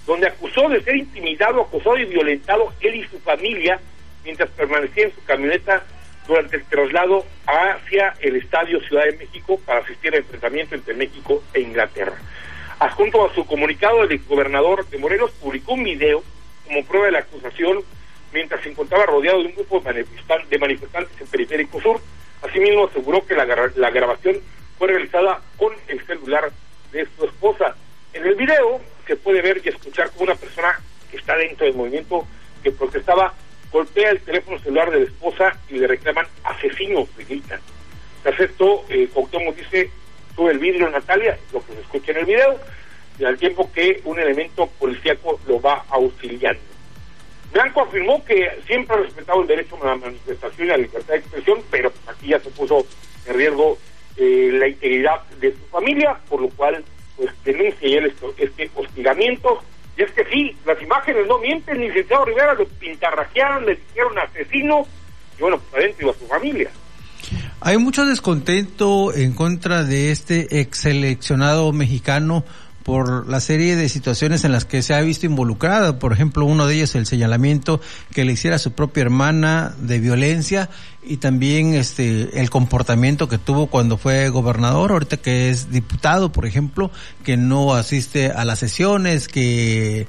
donde acusó de ser intimidado, acosado y violentado él y su familia mientras permanecía en su camioneta durante el traslado hacia el Estadio Ciudad de México para asistir al enfrentamiento entre México e Inglaterra. Adjunto a su comunicado, el exgobernador de Morelos publicó un video como prueba de la acusación mientras se encontraba rodeado de un grupo de manifestantes en Periférico Sur. Asimismo, aseguró que la grabación fue realizada con el celular de su esposa. En el video se puede ver y escuchar como una persona que está dentro del movimiento que protestaba golpea el teléfono celular de la esposa y le reclaman asesinos, le gritan. Tras esto, Cuauhtémoc dice, sube el vidrio Natalia, lo que se escucha en el video, y al tiempo que un elemento policíaco lo va auxiliando. Blanco afirmó que siempre ha respetado el derecho a la manifestación y a la libertad de expresión, pero aquí ya se puso en riesgo la integridad de su familia, por lo cual pues denuncia él este hostigamiento. Y es que sí, las imágenes no mienten, licenciado Rivera, lo pintarrajearon, le dijeron asesino, y bueno, pues adentro iba su familia. Hay mucho descontento en contra de este ex seleccionado mexicano por la serie de situaciones en las que se ha visto involucrada. Por ejemplo, uno de ellos el señalamiento que le hiciera a su propia hermana de violencia, y también el comportamiento que tuvo cuando fue gobernador, ahorita que es diputado, por ejemplo, que no asiste a las sesiones, que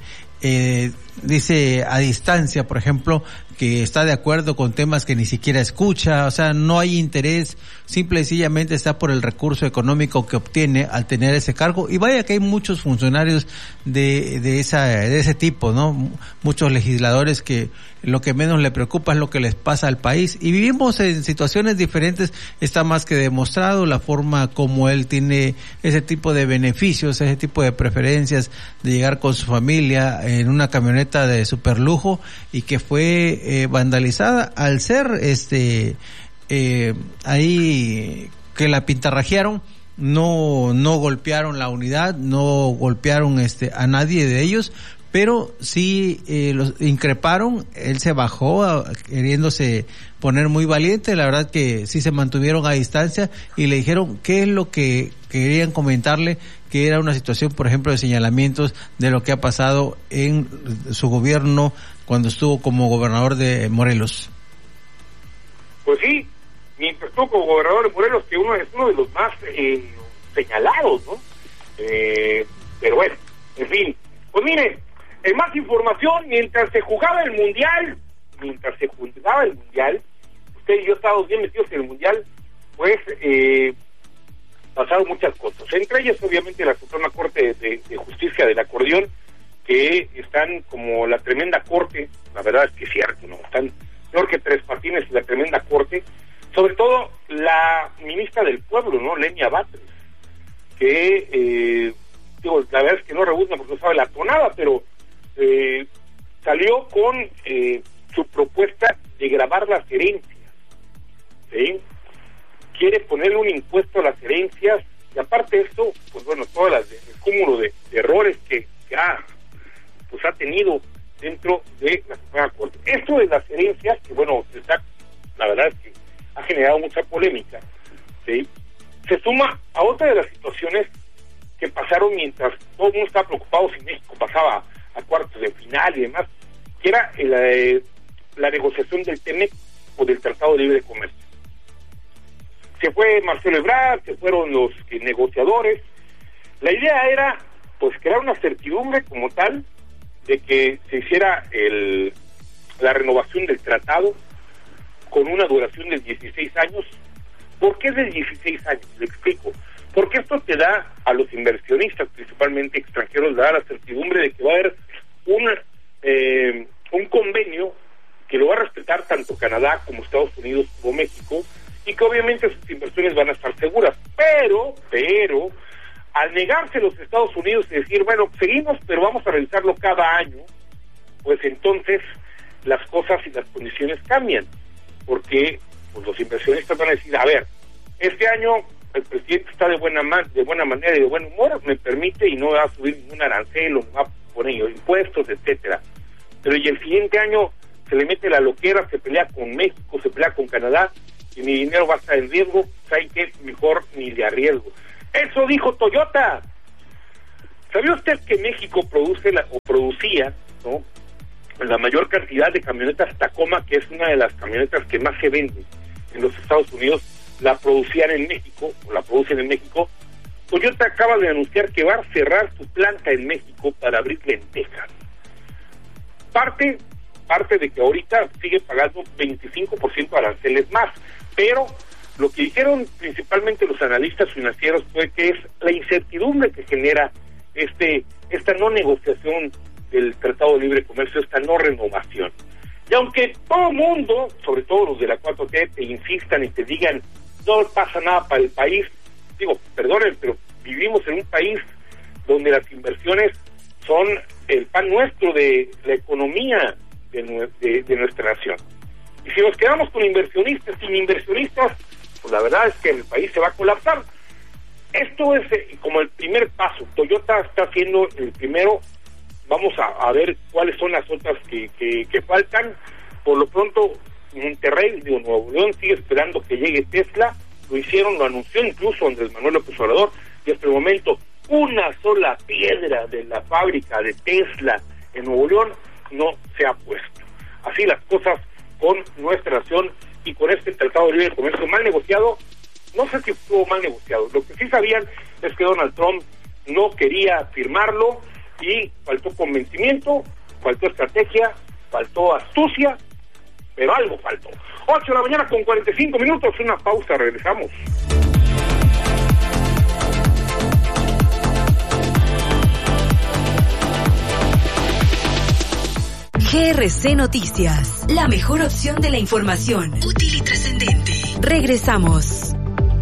dice a distancia, por ejemplo, que está de acuerdo con temas que ni siquiera escucha. O sea, no hay interés, simple y sencillamente está por el recurso económico que obtiene al tener ese cargo. Y vaya que hay muchos funcionarios de ese tipo, ¿no? Muchos legisladores que lo que menos le preocupa es lo que les pasa al país, y vivimos en situaciones diferentes. Está más que demostrado la forma como él tiene ese tipo de beneficios, ese tipo de preferencias de llegar con su familia en una camioneta de superlujo, y que fue vandalizada al ser ahí que la pintarrajearon. No golpearon la unidad, no golpearon a nadie de ellos, pero sí los increparon. Él se bajó queriéndose poner muy valiente. La verdad que sí se mantuvieron a distancia y le dijeron qué es lo que querían comentarle, que era una situación, por ejemplo, de señalamientos de lo que ha pasado en su gobierno cuando estuvo como gobernador de Morelos. Pues sí, mientras estuvo como gobernador de Morelos, que es uno de los más señalados, ¿no? Pero bueno, en fin, pues miren, en más información, mientras se jugaba el Mundial, usted y yo estábamos bien metidos en el Mundial, pues pasaron muchas cosas, entre ellas obviamente la Suprema Corte de Justicia del Acordeón, que están como la tremenda corte. La verdad es que es cierto, ¿no? Están peor que Tres Patines y la tremenda corte, sobre todo la ministra del Pueblo, ¿no? Lenia Batres, que la verdad es que no rebuzna porque no sabe la tonada, pero salió con su propuesta de gravar las herencias, ¿sí? Quiere ponerle un impuesto a las herencias, y aparte de esto, pues bueno, todo el cúmulo de errores que ha tenido dentro de la Suprema Corte. Esto de las herencias, que bueno, la verdad es que ha generado mucha polémica, ¿sí? Se suma a otra de las situaciones que pasaron mientras todo el mundo estaba preocupado si México pasaba a cuartos de final y demás, que era la negociación del TEMEC o del Tratado de Libre Comercio. Se fue Marcelo Ebrard, se fueron los negociadores. La idea era pues crear una certidumbre como tal de que se hiciera la renovación del tratado con una duración de 16 años. ¿Por qué es de 16 años? Le explico. Porque esto te da a los inversionistas, principalmente extranjeros, da la certidumbre de que va a haber un convenio que lo va a respetar tanto Canadá como Estados Unidos como México, y que obviamente sus inversiones van a estar seguras. Pero al negarse los Estados Unidos y decir, bueno, seguimos, pero vamos a revisarlo cada año, pues entonces las cosas y las condiciones cambian, porque pues los inversionistas van a decir, a ver, este año el presidente está de buena manera y de buen humor, me permite y no va a subir ningún arancel, o no va a poner impuestos, etcétera. Pero y el siguiente año se le mete la loquera, se pelea con México, se pelea con Canadá, y mi dinero va a estar en riesgo. ¿Saben qué? Mejor ni de arriesgo. Eso dijo Toyota. ¿Sabía usted que México producía, ¿no?, la mayor cantidad de camionetas Tacoma, que es una de las camionetas que más se venden en los Estados Unidos, la producían en México, o la producen en México? Toyota acaba de anunciar que va a cerrar su planta en México para abrirla en Texas. Parte de que ahorita sigue pagando 25% aranceles más, pero lo que dijeron principalmente los analistas financieros fue que es la incertidumbre que genera esta no negociación del Tratado de Libre Comercio, esta no renovación. Y aunque todo el mundo, sobre todo los de la 4T, te insistan y te digan no pasa nada para el país, digo, perdonen, pero vivimos en un país donde las inversiones son el pan nuestro de la economía de nuestra nación. Y si nos quedamos con inversionistas, sin inversionistas, pues la verdad es que el país se va a colapsar. Esto es como el primer paso. Toyota está haciendo el primero. Vamos a ver cuáles son las otras que faltan. Por lo pronto, Monterrey, Nuevo León, sigue esperando que llegue Tesla. Lo anunció incluso Andrés Manuel López Obrador, y hasta el momento una sola piedra de la fábrica de Tesla en Nuevo León no se ha puesto. Así las cosas con nuestra nación y con este Tratado de Libre Comercio mal negociado. No sé si estuvo mal negociado. Lo que sí sabían es que Donald Trump no quería firmarlo y faltó convencimiento, faltó estrategia, faltó astucia, pero algo faltó. 8 de la mañana con 45 minutos, una pausa, regresamos. GRC Noticias, la mejor opción de la información, útil y trascendente. Regresamos.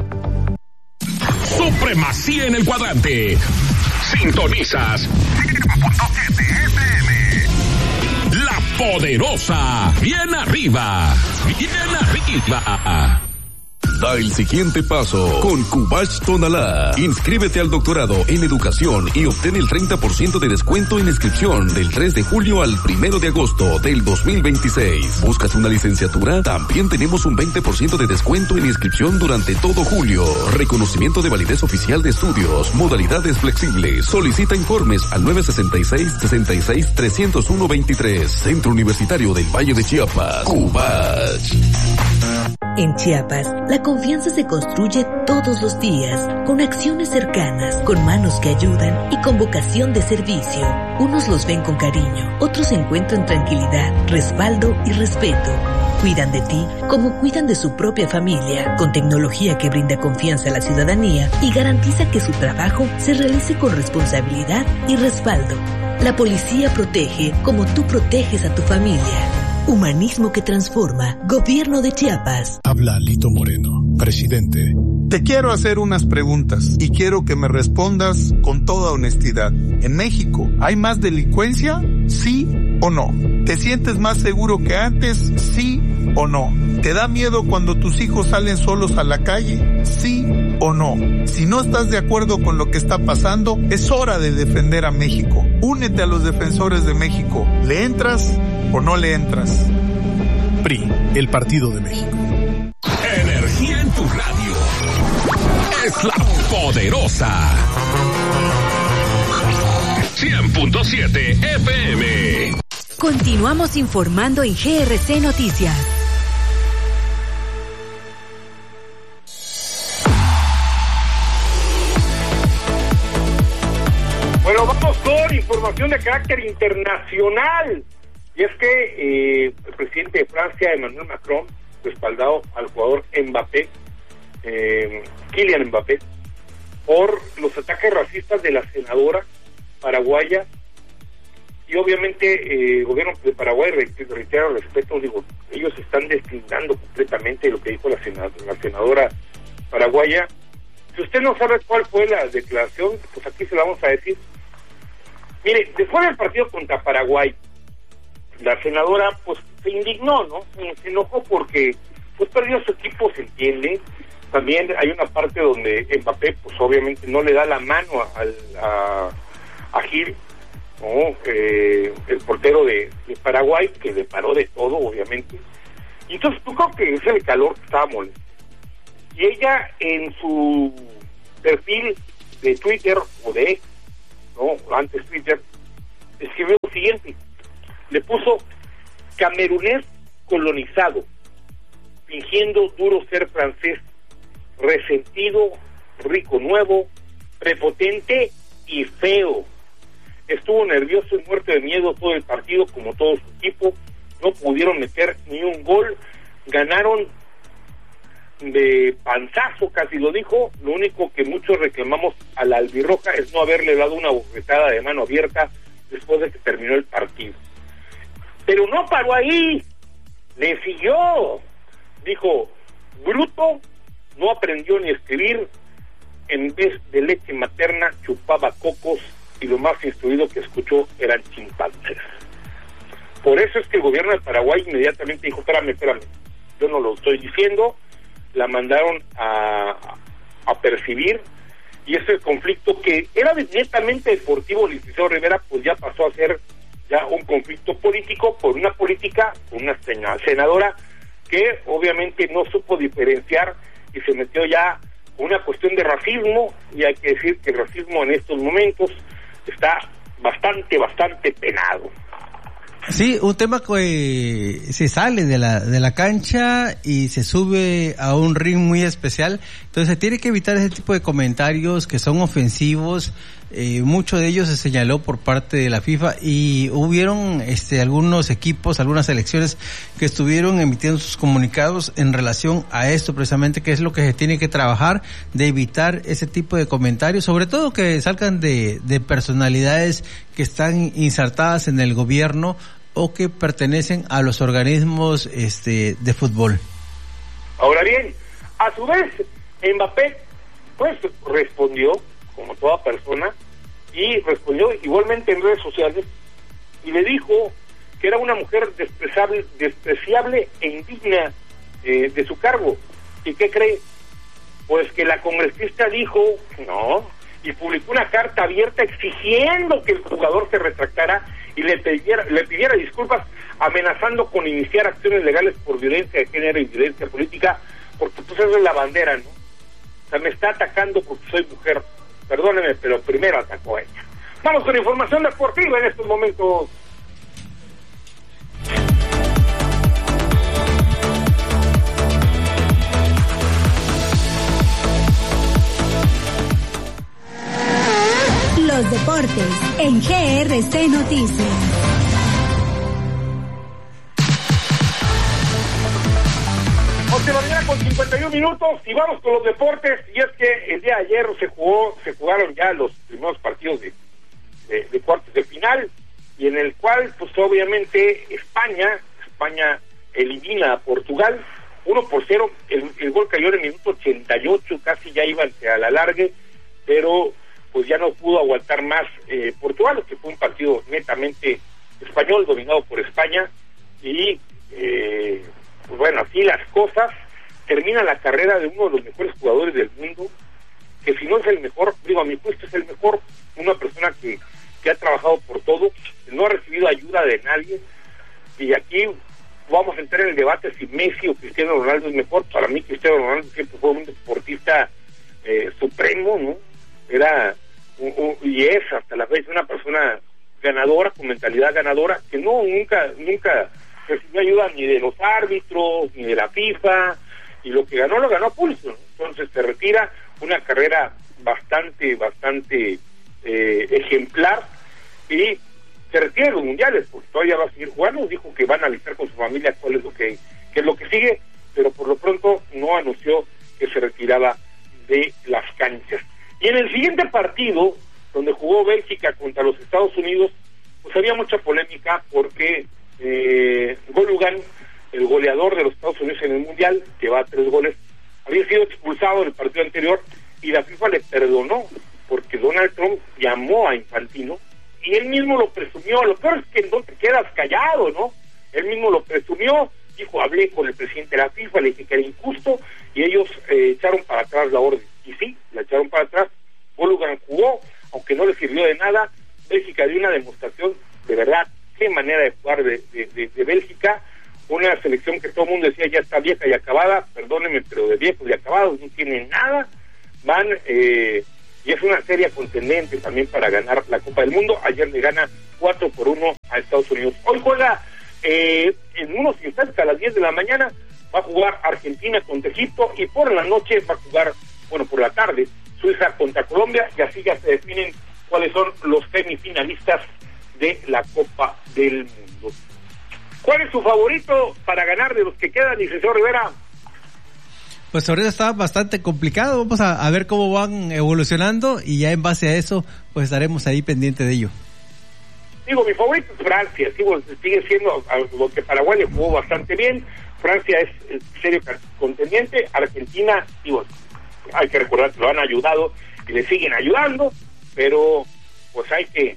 Supremacía en el cuadrante. Sintonizas 5.7 FM. La Poderosa. Bien arriba. Bien arriba. Da el siguiente paso con Kubash Tonalá. Inscríbete al doctorado en educación y obtén el 30% de descuento en inscripción del 3 de julio al 1 de agosto del 2026. ¿Buscas una licenciatura? También tenemos un 20% de descuento en inscripción durante todo julio. Reconocimiento de validez oficial de estudios. Modalidades flexibles. Solicita informes al 966-66-301-23. Centro Universitario del Valle de Chiapas. Kubash. En Chiapas, la confianza se construye todos los días, con acciones cercanas, con manos que ayudan y con vocación de servicio. Unos los ven con cariño, otros encuentran tranquilidad, respaldo y respeto. Cuidan de ti como cuidan de su propia familia, con tecnología que brinda confianza a la ciudadanía y garantiza que su trabajo se realice con responsabilidad y respaldo. La policía protege como tú proteges a tu familia. Humanismo que transforma. Gobierno de Chiapas. Habla Lito Moreno, presidente. Te quiero hacer unas preguntas y quiero que me respondas con toda honestidad. ¿En México hay más delincuencia? ¿Sí o no? ¿Te sientes más seguro que antes? ¿Sí o no? ¿Te da miedo cuando tus hijos salen solos a la calle? ¿Sí o no? Si no estás de acuerdo con lo que está pasando, es hora de defender a México. Únete a los defensores de México. ¿Le entras o no le entras? PRI, el Partido de México. Energía en tu radio. Es la Poderosa. 100.7 FM. Continuamos informando en GRC Noticias. Bueno, vamos con información de carácter internacional. Y es que el presidente de Francia, Emmanuel Macron, respaldado al jugador Mbappé, Kylian Mbappé, por los ataques racistas de la senadora paraguaya. Y obviamente el gobierno de Paraguay reitera al respecto. Digo, ellos están deslindando completamente lo que dijo la senadora paraguaya. Si usted no sabe cuál fue la declaración, pues aquí se la vamos a decir. Mire, después del partido contra Paraguay, la senadora pues se indignó, ¿no? Se enojó porque pues perdió su equipo, se entiende. También hay una parte donde Mbappé pues obviamente no le da la mano a Gil, ¿no? El portero de Paraguay, que le paró de todo, obviamente. Y entonces yo creo que ese calor estaba molesto. Y ella en su perfil de Twitter o de ¿no? Antes Twitter, escribió lo siguiente, le puso: camerunés colonizado, fingiendo duro ser francés, resentido, rico nuevo, prepotente y feo. Estuvo nervioso y muerto de miedo todo el partido, como todo su equipo. No pudieron meter ni un gol, ganaron de panzazo, casi lo dijo. Lo único que muchos reclamamos a la albirroja es no haberle dado una bofetada de mano abierta después de que terminó el partido. Pero no paró ahí, le siguió. Dijo: bruto, no aprendió ni a escribir, en vez de leche materna chupaba cocos y lo más instruido que escuchó eran chimpancés. Por eso es que el gobierno de Paraguay inmediatamente dijo: espérame, yo no lo estoy diciendo. La mandaron a percibir, y ese conflicto que era netamente deportivo, licenciado Rivera, pues ya pasó a ser ya un conflicto político por una política, por una senadora que obviamente no supo diferenciar y se metió ya con una cuestión de racismo, y hay que decir que el racismo en estos momentos está bastante penado. Sí, un tema que se sale de la cancha y se sube a un ring muy especial, entonces se tiene que evitar ese tipo de comentarios que son ofensivos. Mucho de ellos se señaló por parte de la FIFA, y hubieron algunos equipos, algunas selecciones que estuvieron emitiendo sus comunicados en relación a esto, precisamente, que es lo que se tiene que trabajar, de evitar ese tipo de comentarios, sobre todo que salgan de personalidades que están insertadas en el gobierno o que pertenecen a los organismos de fútbol. Ahora bien, a su vez, Mbappé pues respondió como toda persona, y respondió igualmente en redes sociales, y le dijo que era una mujer despreciable e indigna de su cargo. ¿Y qué cree? Pues que la congresista dijo no, y publicó una carta abierta exigiendo que el jugador se retractara y le pidiera disculpas, amenazando con iniciar acciones legales por violencia de género y violencia política, porque pues esa es la bandera, ¿no? O sea, me está atacando porque soy mujer. Perdóneme, pero primero atacó a ella. Vamos con información deportiva en estos momentos. Los deportes en GRC Noticias. De mañana con 51 minutos y vamos con los deportes. Y es que el día de ayer se jugaron ya los primeros partidos de cuartos de final, y en el cual pues obviamente España elimina a Portugal 1-0. El gol cayó en el minuto 88, casi ya iban a la largue, pero pues ya no pudo aguantar más Portugal, que fue un partido netamente español, dominado por España. Y pues bueno, así las cosas. Termina la carrera de uno de los mejores jugadores del mundo, que si no es el mejor, digo, a mi puesto es el mejor, una persona que ha trabajado por todo, no ha recibido ayuda de nadie, y aquí vamos a entrar en el debate si Messi o Cristiano Ronaldo es mejor. Para mí Cristiano Ronaldo siempre fue un deportista supremo, ¿no? Era y es hasta la fecha una persona ganadora, con mentalidad ganadora, que nunca recibió ayuda ni de los árbitros, ni de la FIFA, y lo que ganó, lo ganó a pulso, ¿no? Entonces se retira, una carrera bastante ejemplar, y se retira de los mundiales, porque todavía va a seguir jugando. Dijo que va a analizar con su familia cuál es qué es lo que sigue, pero por lo pronto no anunció que se retiraba de las canchas. Y en el siguiente partido, donde jugó Bélgica contra los Estados Unidos, pues había mucha polémica, porque Golugan, el goleador de los Estados Unidos en el Mundial, que va a 3 goles, había sido expulsado del partido anterior, y la FIFA le perdonó, porque Donald Trump llamó a Infantino, y él mismo lo presumió. Lo peor es que no te quedas callado, ¿no? Él mismo lo presumió, dijo: hablé con el presidente de la FIFA, le dije que era injusto, y ellos echaron para atrás la orden. Y sí, la echaron para atrás. Golugan jugó, aunque no le sirvió de nada. Bélgica dio una demostración, de verdad, qué manera de jugar de Bélgica, una selección que todo el mundo decía ya está vieja y acabada. Perdónenme, pero de viejos y acabados no tienen nada. Van y y es una seria contendente también para ganar la Copa del Mundo. Ayer le gana 4-1 a Estados Unidos. Hoy juega en unos instantes a las 10 de la mañana, va a jugar Argentina contra Egipto, y por la noche va a jugar, por la tarde, Suiza contra Colombia, y así ya se definen cuáles son los semifinalistas de la Copa del Mundo. ¿Cuál es su favorito para ganar de los que quedan, licenciado Rivera? Pues ahorita está bastante complicado, vamos a ver cómo van evolucionando, y ya en base a eso, pues estaremos ahí pendiente de ello. Digo, mi favorito es Francia, sigue siendo, lo que Paraguay le jugó bastante bien. Francia es serio contendiente. Argentina, hay que recordar que lo han ayudado y le siguen ayudando, pero pues hay que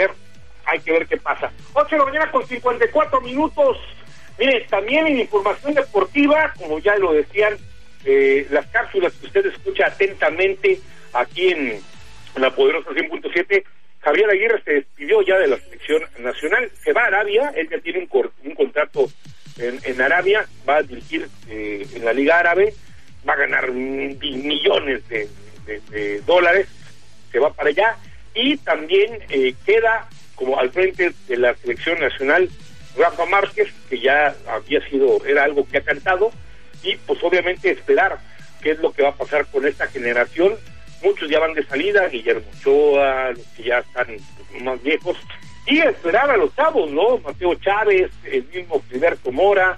ver qué pasa. 8 de la mañana con 54 minutos. Mire, también en información deportiva, como ya lo decían, las cápsulas que usted escucha atentamente aquí en la poderosa 100.7, Javier Aguirre se despidió ya de la selección nacional, se va a Arabia, él ya tiene un contrato en Arabia, va a dirigir en la Liga Árabe, va a ganar millones de dólares, se va para allá, y también queda como al frente de la selección nacional Rafa Márquez, que ya era algo que ha cantado, y pues obviamente esperar qué es lo que va a pasar con esta generación. Muchos ya van de salida, Guillermo Ochoa, los que ya están más viejos, y esperar a los chavos, ¿no? Mateo Chávez, el mismo Gilberto Mora,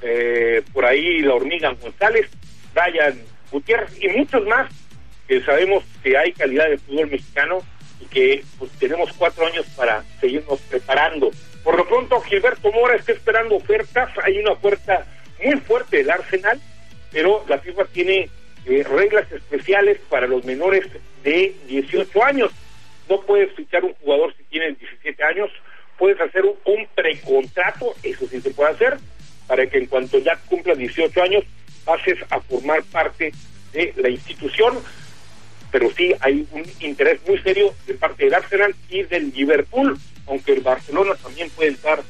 por ahí la Hormiga González, Brian Gutiérrez y muchos más, que sabemos que hay calidad de fútbol mexicano y que pues tenemos 4 años para seguirnos preparando. Por lo pronto, Gilberto Mora está esperando ofertas, hay una oferta muy fuerte del Arsenal, pero la FIFA tiene reglas especiales para los menores de 18 años. No puedes fichar un jugador si tienes 17 años, puedes hacer un precontrato, eso sí se puede hacer, para que en cuanto ya cumplas 18 años pases a formar parte de la institución, pero sí hay un interés muy serio de parte del Arsenal y del Liverpool, aunque el Barcelona también puede entrar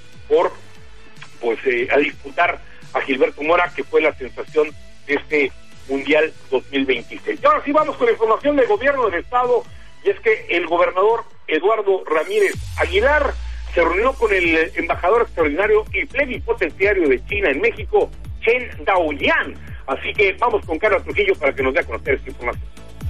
a disputar a Gilberto Mora, que fue la sensación de este Mundial 2026. Y ahora sí vamos con la información del gobierno del estado, y es que el gobernador Eduardo Ramírez Aguilar se reunió con el embajador extraordinario y plenipotenciario de China en México, Chen Daojian. Así que vamos con Carlos Trujillo para que nos dé a conocer esta información.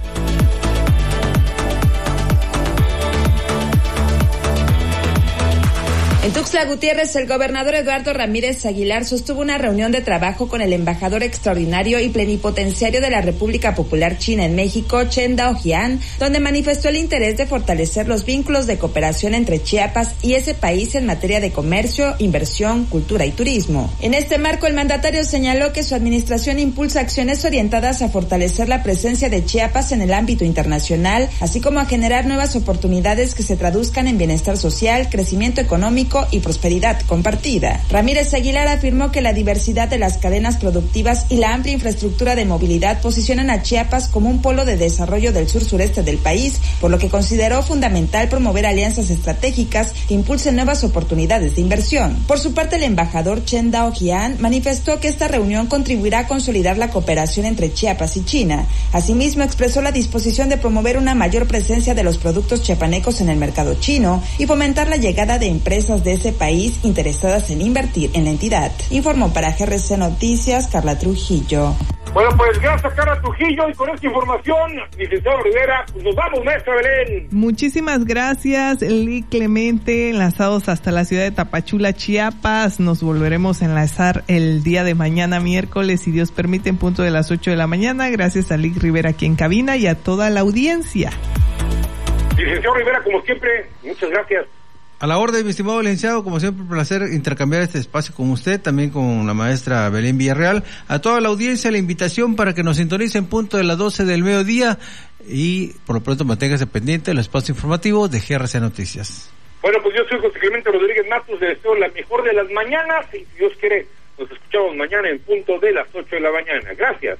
En Tuxtla Gutiérrez, el gobernador Eduardo Ramírez Aguilar sostuvo una reunión de trabajo con el embajador extraordinario y plenipotenciario de la República Popular China en México, Chen Daojian, donde manifestó el interés de fortalecer los vínculos de cooperación entre Chiapas y ese país en materia de comercio, inversión, cultura y turismo. En este marco, el mandatario señaló que su administración impulsa acciones orientadas a fortalecer la presencia de Chiapas en el ámbito internacional, así como a generar nuevas oportunidades que se traduzcan en bienestar social, crecimiento económico y prosperidad compartida. Ramírez Aguilar afirmó que la diversidad de las cadenas productivas y la amplia infraestructura de movilidad posicionan a Chiapas como un polo de desarrollo del sur-sureste del país, por lo que consideró fundamental promover alianzas estratégicas que impulsen nuevas oportunidades de inversión. Por su parte, el embajador Chen Daojian manifestó que esta reunión contribuirá a consolidar la cooperación entre Chiapas y China. Asimismo, expresó la disposición de promover una mayor presencia de los productos chiapanecos en el mercado chino y fomentar la llegada de empresas de ese país interesadas en invertir en la entidad. Informó para GRC Noticias Carla Trujillo. Bueno, pues gracias Carla Trujillo, y con esta información, licenciado Rivera, pues nos vamos, maestra Belén. Muchísimas gracias, Lee Clemente, enlazados hasta la ciudad de Tapachula, Chiapas. Nos volveremos a enlazar el día de mañana, miércoles, si Dios permite, en punto de las 8 de la mañana. Gracias a Lee Rivera aquí en cabina y a toda la audiencia. Licenciado Rivera, como siempre, muchas gracias. A la orden, mi estimado licenciado, como siempre, un placer intercambiar este espacio con usted, también con la maestra Belén Villarreal. A toda la audiencia, la invitación para que nos sintonicen punto de las 12 del mediodía, y por lo pronto manténgase pendiente del espacio informativo de GRC Noticias. Bueno, pues yo soy José Clemente Rodríguez Matos, les deseo la mejor de las mañanas, y si Dios quiere, nos escuchamos mañana en punto de las 8 de la mañana. Gracias.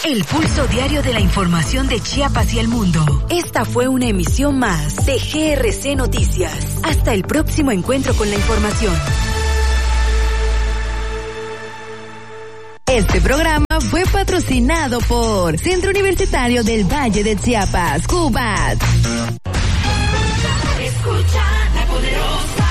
El pulso diario de la información de Chiapas y el mundo. Esta fue una emisión más de GRC Noticias. Hasta el próximo encuentro con la información. Este programa fue patrocinado por Centro Universitario del Valle de Chiapas, CUVAT. Escucha La Poderosa.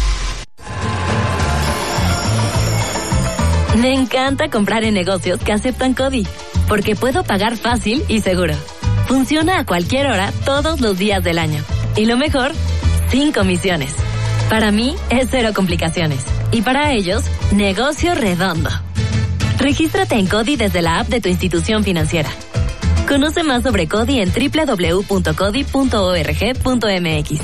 Me encanta comprar en negocios que aceptan CODI, porque puedo pagar fácil y seguro. Funciona a cualquier hora, todos los días del año. Y lo mejor, sin comisiones. Para mí es cero complicaciones. Y para ellos, negocio redondo. Regístrate en CODI desde la app de tu institución financiera. Conoce más sobre CODI en www.codi.org.mx.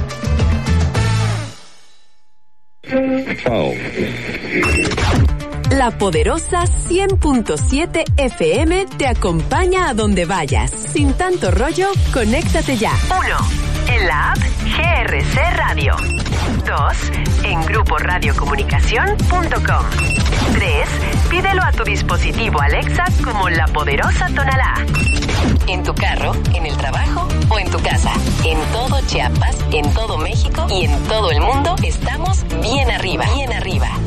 La Poderosa 100.7 FM te acompaña a donde vayas. Sin tanto rollo, conéctate ya. 1. En la app GRC Radio. 2. En gruporadiocomunicación.com. 3. Pídelo a tu dispositivo Alexa como La Poderosa Tonalá. En tu carro, en el trabajo o en tu casa. En todo Chiapas, en todo México y en todo el mundo estamos bien arriba. Bien arriba.